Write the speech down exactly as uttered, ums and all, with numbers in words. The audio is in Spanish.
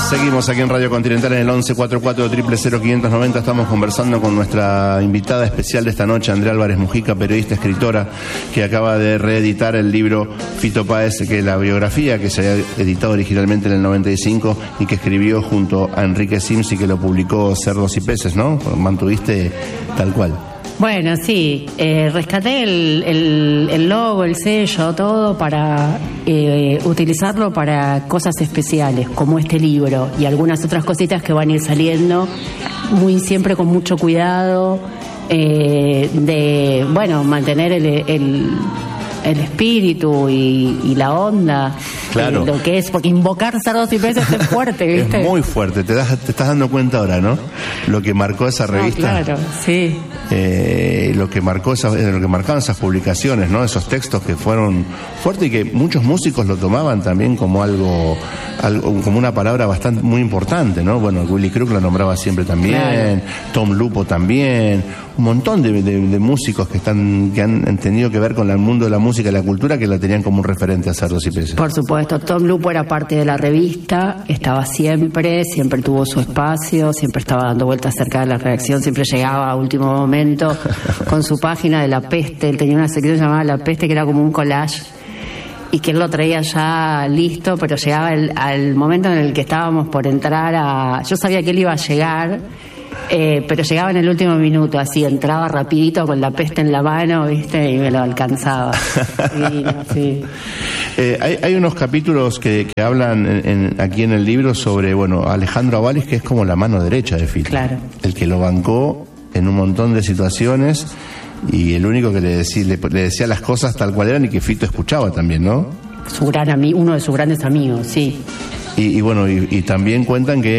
Seguimos aquí en Radio Continental en el once cuarenta y cuatro, cero cero cero, quinientos noventa. Estamos conversando con nuestra invitada especial de esta noche, Andrea Álvarez Mujica, periodista, escritora, que acaba de reeditar el libro Fito Páez, que es la biografía que se había editado originalmente en el noventa y cinco y que escribió junto a Enrique Sims y que lo publicó Cerdos y Peces, ¿no? Mantuviste tal cual. Bueno, sí, eh, rescaté el, el, el logo, el sello, todo para eh, utilizarlo para cosas especiales, como este libro y algunas otras cositas que van a ir saliendo, muy siempre con mucho cuidado, eh, de, bueno, mantener el, el, el espíritu y, y la onda. Claro. Eh, lo que es, porque invocar Cerdos y Peces es fuerte, ¿viste? Es muy fuerte, te, das, te estás dando cuenta ahora, ¿no? Lo que marcó esa revista. Ah, claro, sí. Eh, lo que marcó esa, lo que marcaban esas publicaciones, ¿no? Esos textos que fueron fuertes y que muchos músicos lo tomaban también como algo, algo como una palabra bastante muy importante, ¿no? Bueno, Willy Crook lo nombraba siempre también, claro. Tom Lupo también, un montón de, de, de músicos que están que han tenido que ver con el mundo de la música y la cultura, que la tenían como un referente a Cerdos y Peces. Por supuesto, Tom Lupo era parte de la revista, estaba siempre, siempre tuvo su espacio, siempre estaba dando vueltas cerca de la redacción, siempre llegaba a último momento con su página de La Peste. Él tenía una sección llamada La Peste, que era como un collage, y que él lo traía ya listo, pero llegaba el, al momento en el que estábamos por entrar a... Yo sabía que él iba a llegar, eh, pero llegaba en el último minuto, así, entraba rapidito con La Peste en la mano, ¿viste? Y me lo alcanzaba. Sí, no, sí. Eh, hay, hay unos capítulos que, que hablan en, en, aquí en el libro sobre, bueno, Alejandro Avalis, que es como la mano derecha de Fito. Claro. El que lo bancó en un montón de situaciones y el único que le decía, le, le decía las cosas tal cual eran y que Fito escuchaba también, ¿no? Su gran amigo, uno de sus grandes amigos, sí. Y, y bueno, y, y también cuentan que